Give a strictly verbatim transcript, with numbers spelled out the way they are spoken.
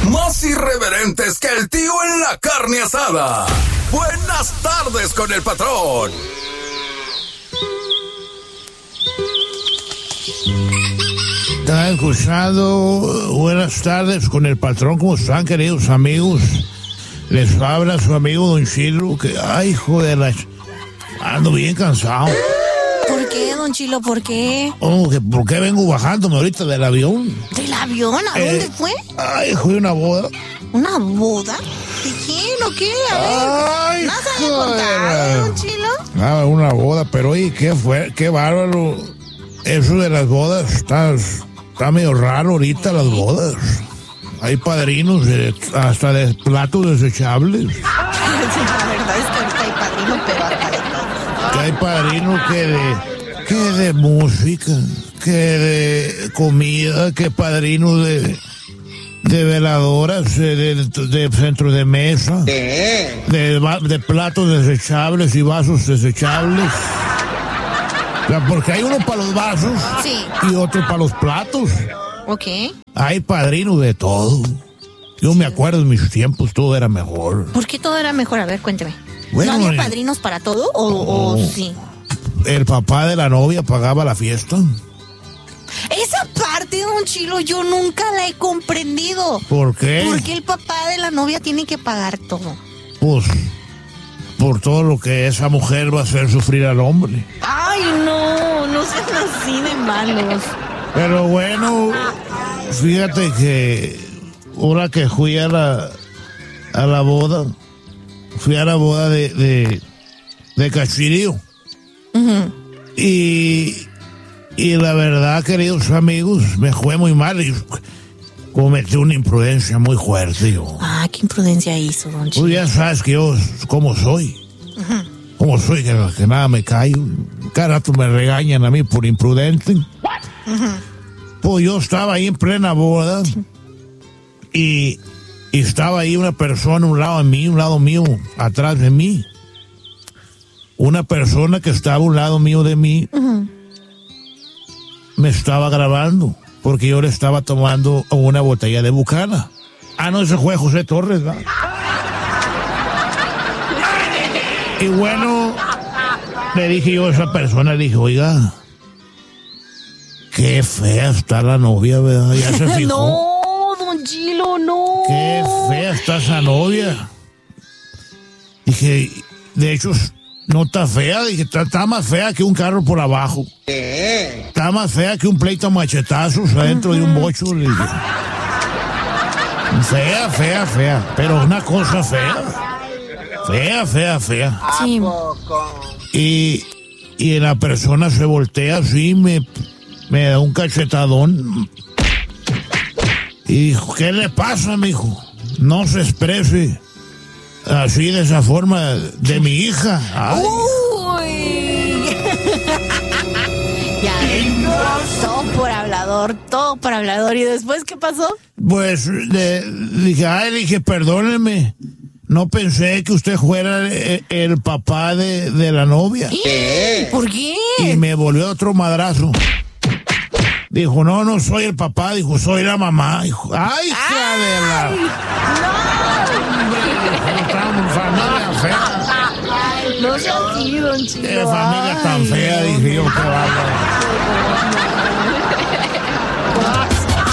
más irreverentes que el tío en la carne asada. Buenas tardes con el patrón. Están escuchando Buenas tardes con el patrón. ¿Cómo están, queridos amigos? Les habla su amigo Don Chilo, que, ay, joder, ando bien cansado. ¿Por qué, Don Chilo? ¿Por qué? Oh, que ¿por qué vengo bajándome ahorita del avión? ¿Del avión? ¿A eh, dónde fue? Ay, fue una boda. ¿Una boda? ¿De quién o qué? A ver, ay, ¿no se había contado, Don Chilo? Ah, una boda, pero oye, qué fue, qué bárbaro. Eso de las bodas, está, está medio raro ahorita, las bodas. Hay padrinos de, hasta de platos desechables. La verdad es que ahorita hay padrinos, pero hasta de todo. Que hay padrinos que de, que de música, que de comida, que padrinos de, de veladoras, de, de, de centro de mesa, de, de platos desechables y vasos desechables. Porque hay uno para los vasos, sí, y otro para los platos. Ok. Hay padrinos de todo. Yo me acuerdo en mis tiempos todo era mejor. ¿Por qué todo era mejor? A ver, cuénteme. Bueno, ¿No había padrinos para todo o, no, o sí? El papá de la novia pagaba la fiesta. Esa parte, Don Chilo, yo nunca la he comprendido. ¿Por qué? Porque el papá de la novia tiene que pagar todo. Pues por todo lo que esa mujer va a hacer sufrir al hombre. Ay, no, no sean así de malos. Pero bueno, fíjate que ahora que fui a la a la boda, fui a la boda de de, de Cachirío. Uh-huh. Y y la verdad, queridos amigos, me fue muy mal y cometí una imprudencia muy fuerte yo. Ah, ¿qué imprudencia hizo, Don Chilo? Tú ya sabes que yo, como soy, uh-huh. como soy, que, que nada me callo. Cada rato me regañan a mí por imprudente. Uh-huh. Pues yo estaba ahí en plena boda y, y estaba ahí una persona a un lado de mí, un lado mío, atrás de mí. Una persona que estaba a un lado mío de mí uh-huh. me estaba grabando porque yo le estaba tomando una botella de Bucana. Ah, no, ese fue José Torres, ¿verdad? Y bueno, le dije yo a esa persona, le dije, oiga, qué fea está la novia, ¿verdad? Ya se fijó. No, Don Chilo, no. Qué fea está esa novia. Dije, de hecho, no está fea, dije, está, está más fea que un carro por abajo. Está más fea que un pleito a machetazos adentro uh-huh. de un bocho, le dije. Fea, fea, fea, pero una cosa fea. Fea, fea, fea. Sí. Y, y la persona se voltea así, me, me da un cachetadón. Y dijo, ¿qué le pasa, mijo? No se exprese así de esa forma de mi hija. Ay. Uy. Ya ven, todo por hablador, todo por hablador. ¿Y después qué pasó? Pues le dije, ay, le dije, perdóneme. No pensé que usted fuera el, el papá de, de la novia. ¿Qué? ¿Por qué? Y me volvió otro madrazo. Dijo, no, no soy el papá. Dijo, soy la mamá. Dijo, ¡ay, hija de la! ¡No! Estamos familia fea. No sea así, Don Chilo. Qué familia tan fea, dije yo, qué bárbaro.